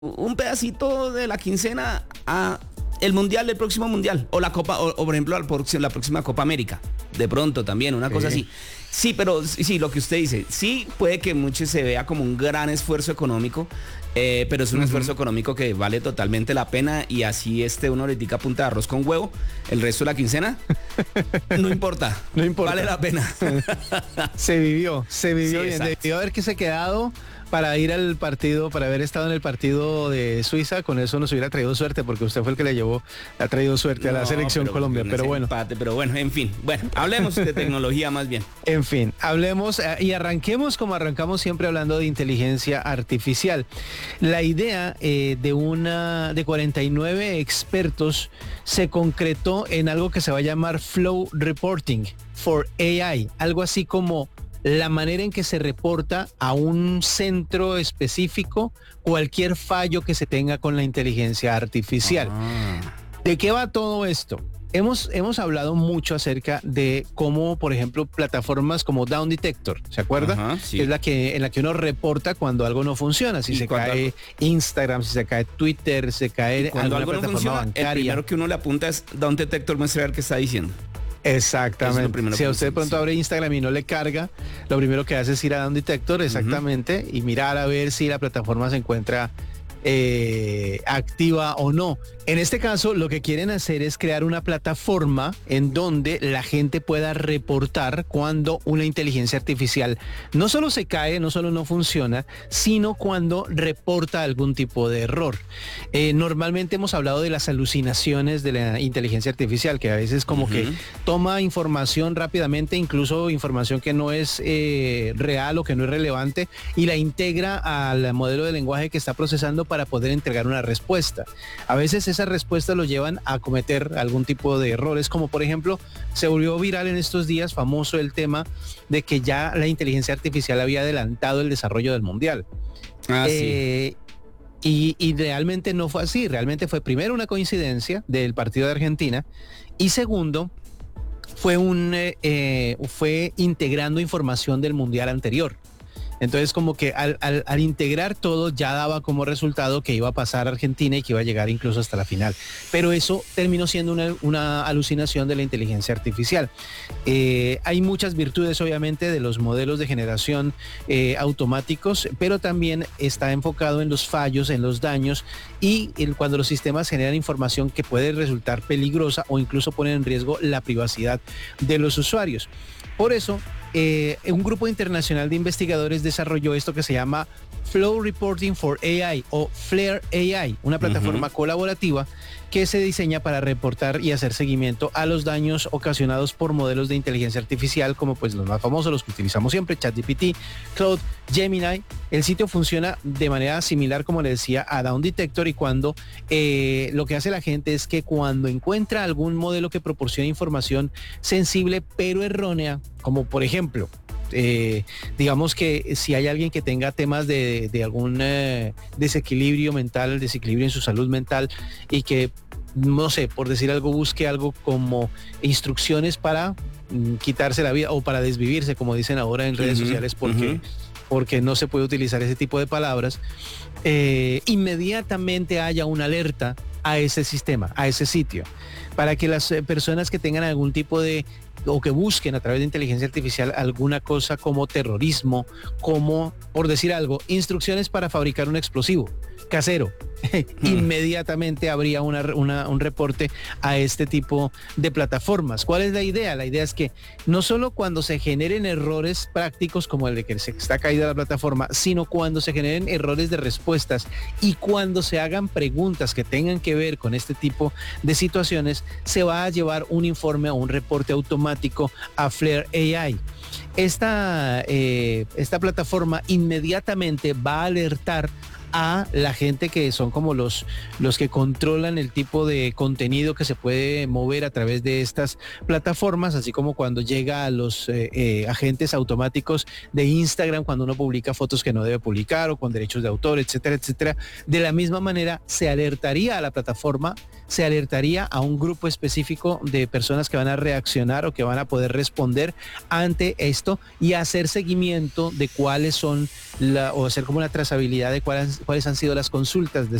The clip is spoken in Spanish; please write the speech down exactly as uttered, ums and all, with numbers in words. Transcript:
un pedacito de la quincena a el mundial, el próximo mundial, o la Copa, o, o por ejemplo la próxima Copa América, de pronto también, una sí. cosa así. Sí, pero sí, lo que usted dice, sí puede que mucho se vea como un gran esfuerzo económico, eh, pero es un uh-huh. esfuerzo económico que vale totalmente la pena, y así este uno le tica punta de arroz con huevo, el resto de la quincena, no importa, no importa, vale la pena. Se vivió, se vivió Sí, bien, exacto. debió haber que se quedado para ir al partido, para haber estado en el partido de Suiza. Con eso nos hubiera traído suerte, porque usted fue el que le llevó, ha traído suerte a la No, selección pero, Colombia, pero bueno. Empate, pero bueno, en fin, bueno, hablemos de tecnología más bien. En fin, hablemos eh, y arranquemos como arrancamos siempre, hablando de inteligencia artificial. La idea eh, de una de cuarenta y nueve expertos se concretó en algo que se va a llamar Flow Reporting for A I, algo así como la manera en que se reporta a un centro específico cualquier fallo que se tenga con la inteligencia artificial. Ah. ¿De qué va todo esto? Hemos, hemos hablado mucho acerca de cómo, por ejemplo, plataformas como Down Detector, ¿se acuerda? Ajá, sí. Es la que, en la que uno reporta cuando algo no funciona, si se cae algo... Instagram, si se cae Twitter, si se cae cuando algo no funciona, bancaria. El primero que uno le apunta es Down Detector, muestra a ver qué está diciendo. Exactamente. Si a usted de pronto sí. abre Instagram y no le carga, lo primero que hace es ir a Down Detector, exactamente, uh-huh. y mirar a ver si la plataforma se encuentra eh, activa o no. En este caso, lo que quieren hacer es crear una plataforma en donde la gente pueda reportar cuando una inteligencia artificial no solo se cae, no solo no funciona, sino cuando reporta algún tipo de error. Eh, normalmente hemos hablado de las alucinaciones de la inteligencia artificial, que a veces como uh-huh. que toma información rápidamente, incluso información que no es eh, real o que no es relevante, y la integra al modelo de lenguaje que está procesando para poder entregar una respuesta. A veces esas respuestas lo llevan a cometer algún tipo de errores, como por ejemplo, se volvió viral en estos días, famoso el tema de que ya la inteligencia artificial había adelantado el desarrollo del mundial. Ah, eh, sí. Y, y realmente no fue así, realmente fue primero una coincidencia del partido de Argentina, y segundo, fue, un, eh, fue integrando información del mundial anterior. Entonces, como que al, al, al integrar todo, ya daba como resultado que iba a pasar a Argentina y que iba a llegar incluso hasta la final. Pero eso terminó siendo una, una alucinación de la inteligencia artificial. Eh, hay muchas virtudes, obviamente, de los modelos de generación eh, automáticos, pero también está enfocado en los fallos, en los daños, y en cuando los sistemas generan información que puede resultar peligrosa o incluso poner en riesgo la privacidad de los usuarios. Por eso, eh, un grupo internacional de investigadores desarrolló esto que se llama Flow Reporting for A I o Flare A I, una plataforma uh-huh. colaborativa que se diseña para reportar y hacer seguimiento a los daños ocasionados por modelos de inteligencia artificial, como pues los más famosos, los que utilizamos siempre, ChatGPT, Claude, Gemini. El sitio funciona de manera similar, como le decía, a Down Detector, y cuando eh, lo que hace la gente es que cuando encuentra algún modelo que proporciona información sensible pero errónea, como por ejemplo, Eh, digamos que si hay alguien que tenga temas de, de algún eh, desequilibrio mental, desequilibrio en su salud mental, y que, no sé, por decir algo, busque algo como instrucciones para mm, quitarse la vida o para desvivirse, como dicen ahora en redes uh-huh, sociales, porque, uh-huh. porque no se puede utilizar ese tipo de palabras, eh, inmediatamente haya una alerta a ese sistema, a ese sitio, para que las personas que tengan algún tipo de o que busquen a través de inteligencia artificial alguna cosa como terrorismo, como, por decir algo, instrucciones para fabricar un explosivo casero, hmm. inmediatamente habría una, una, un reporte a este tipo de plataformas. ¿Cuál es la idea? La idea es que no solo cuando se generen errores prácticos como el de que se está caída la plataforma, sino cuando se generen errores de respuestas y cuando se hagan preguntas que tengan que ver con este tipo de situaciones, se va a llevar un informe o un reporte automático a Flare A I. Esta, eh, esta plataforma inmediatamente va a alertar a la gente que son como los, los que controlan el tipo de contenido que se puede mover a través de estas plataformas, así como cuando llega a los eh, eh, agentes automáticos de Instagram, cuando uno publica fotos que no debe publicar o con derechos de autor, etcétera, etcétera. De la misma manera, se alertaría a la plataforma se alertaría a un grupo específico de personas que van a reaccionar o que van a poder responder ante esto y hacer seguimiento de cuáles son la, o hacer como una trazabilidad de cuáles, cuáles han sido las consultas de